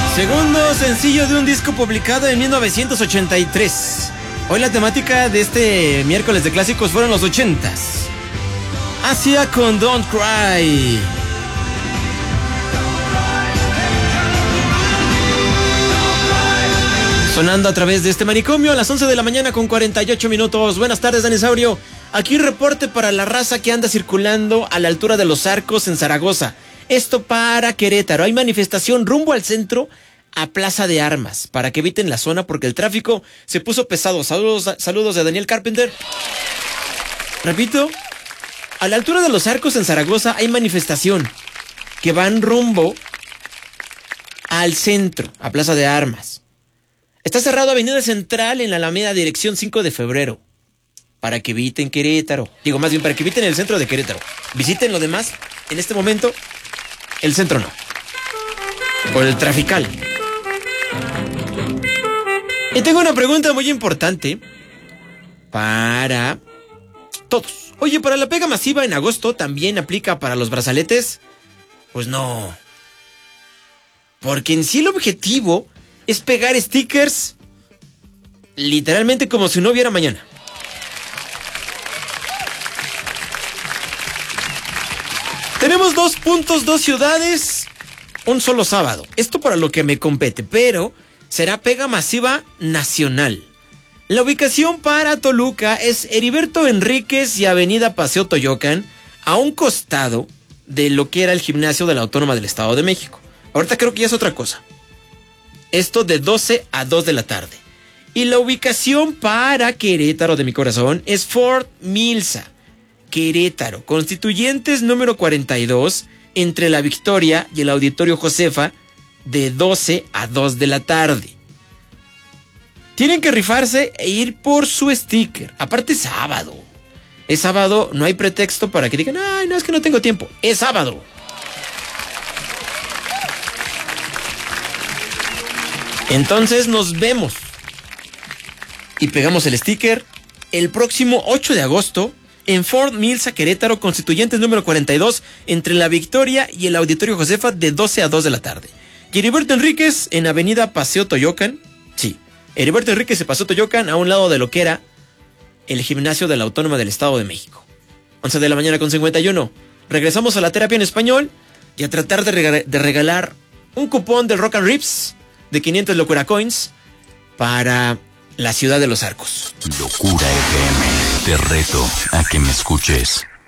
Segundo sencillo de un disco publicado en 1983. Hoy la temática de este miércoles de clásicos fueron los 80s. Asia con Don't Cry. Sonando a través de este manicomio a las 11 de la mañana con 48 minutos. Buenas tardes, Danisaurio. Aquí reporte para la raza que anda circulando a la altura de Los Arcos en Zaragoza. Esto para Querétaro. Hay manifestación rumbo al centro a Plaza de Armas para que eviten la zona porque el tráfico se puso pesado. Saludos de Daniel Carpenter. Repito, a la altura de Los Arcos en Zaragoza hay manifestación que van rumbo al centro, a Plaza de Armas. Está cerrado Avenida Central en la Alameda, dirección 5 de febrero. Para que eviten Querétaro. Digo, más bien, para que eviten el centro de Querétaro. Visiten lo demás. En este momento, el centro no. Por el trafical. Y tengo una pregunta muy importante para todos. Oye, ¿para la pega masiva en agosto también aplica para los brazaletes? Pues no. Porque en sí el objetivo es pegar stickers literalmente como si no hubiera mañana. Tenemos 2 puntos, 2 ciudades, un solo sábado. Esto para lo que me compete, pero será pega masiva nacional. La ubicación para Toluca es Heriberto Enríquez y Avenida Paseo Toyocan, a un costado de lo que era el gimnasio de la Autónoma del Estado de México. Ahorita creo que ya es otra cosa. Esto de 12 a 2 de la tarde. Y la ubicación para Querétaro de mi corazón es Fort Milsa, Querétaro, Constituyentes número 42, entre la Victoria y el Auditorio Josefa, de 12 a 2 de la tarde. Tienen que rifarse e ir por su sticker. Aparte es sábado. Es sábado, no hay pretexto para que digan, ay, no, es que no tengo tiempo. Es sábado. Entonces nos vemos y pegamos el sticker el próximo 8 de agosto en Fort Milsa, Querétaro, Constituyentes número 42, entre la Victoria y el Auditorio Josefa, de 12 a 2 de la tarde. Y Heriberto Enríquez en Avenida Paseo Toyocan. Sí, Heriberto Enríquez y Paseo Toyocan, a un lado de lo que era el gimnasio de la Autónoma del Estado de México. 11 de la mañana con 51. Regresamos a la terapia en español y a tratar de regalar un cupón del Rock and Rips de 500 Locura Coins para la ciudad de Los Arcos. Locura FM, te reto a que me escuches.